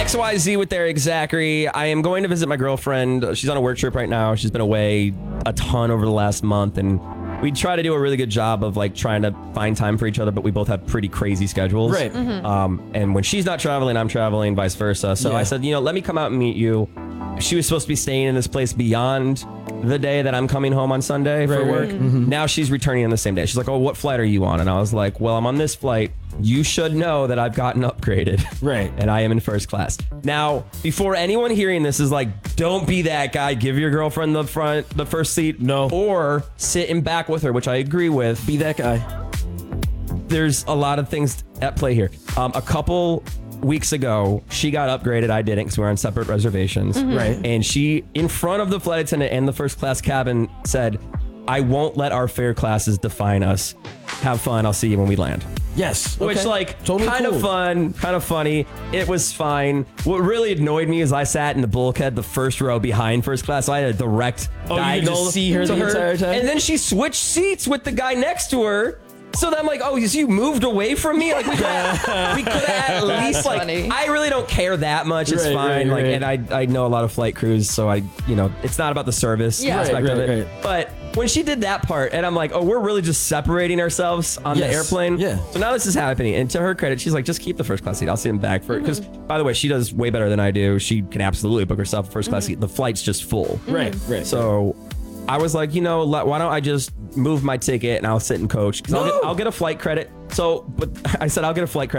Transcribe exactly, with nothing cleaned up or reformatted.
X Y Z with Eric Zachary. I am going to visit my girlfriend. She's on a work trip right now. She's been away a ton over the last month, and we try to do a really good job of like trying to find time for each other, but we both have pretty crazy schedules. Right. Mm-hmm. Um, and when she's not traveling, I'm traveling, vice versa. So Yeah. I said, you know, let me come out and meet you. She was supposed to be staying in this place beyond the day that I'm coming home on Sunday for Right, right. work. Mhm. Now she's returning on the same day. She's like, oh, what flight are you on? And I was like, well, I'm on this flight. You should know that I've gotten upgraded. Right. And I am in first class. Now, before anyone hearing this is like, don't be that guy. Give your girlfriend the front, the first seat. No. Or sit in back with her, which I agree with. Be that guy. There's a lot of things at play here. Um, a couple weeks ago, she got upgraded. I didn't because we were on separate reservations. Mm-hmm. Right. And she, in front of the flight attendant and the first class cabin, said, I won't let our fare classes define us. Have fun. I'll see you when we land. Yes. Which, okay. like, Totally kind cool. of fun, kind of funny. It was fine. What really annoyed me is I sat in the bulkhead, the first row behind first class. So I had a direct Oh, you could diagonal just see her to the entire time? And then she switched seats with the guy next to her. So then I'm like, oh, you moved away from me? Like, we could have, we could have at least, like, funny. I really don't care that much. It's Right, fine. right, like, right. and I, I know a lot of flight crews, so I, you know, it's not about the service Yeah. aspect Right, of right, it. right. But when she did that part, and I'm like, oh, we're really just separating ourselves on Yes. the airplane. Yeah. So now this is happening. And to her credit, she's like, just keep the first class seat. I'll sit in back for it. Because, by the way, she does way better than I do. She can absolutely book herself a first class seat. The flight's just full. Right. Right. So I was like, you know, let, why don't I just move my ticket and I'll sit and coach? 'Cause I'll, No. get, I'll get a flight credit. So, but I said, I'll get a flight credit